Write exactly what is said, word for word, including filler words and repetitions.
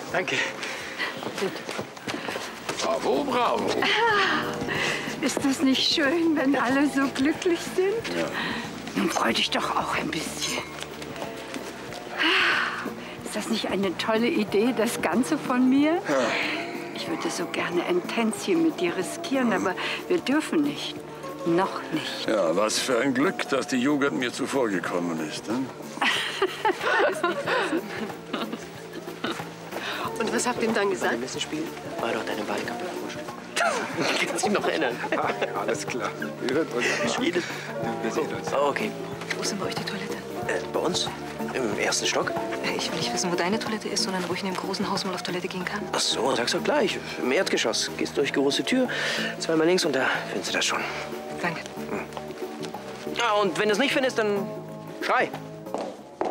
Danke. Bitte. Bravo, bravo. Ist das nicht schön, wenn alle so glücklich sind? Ja. Nun freu dich doch auch ein bisschen. Ist das nicht eine tolle Idee, das Ganze von mir? Ja. Ich würde so gerne ein Tänzchen mit dir riskieren, aber wir dürfen nicht. Noch nicht. Ja, was für ein Glück, dass die Jugend mir zuvorgekommen ist. Ne? Und was habt ihr ihm dann gesagt? Beim nächsten Spiel war doch deine Wahlkampf. Kannst du dich noch erinnern? Ah, alles klar. Wir hören uns. Jedes... Wir sehen uns. Oh, okay. Wo ist denn bei euch die Toilette? Äh, bei uns? Im ersten Stock? Äh, Ich will nicht wissen, wo deine Toilette ist, sondern wo ich in dem großen Haus mal auf Toilette gehen kann. Ach so, sag's doch gleich. Im Erdgeschoss. Gehst durch die große Tür, zweimal links und da findest du das schon. Danke. Ja, und wenn du es nicht findest, dann schrei.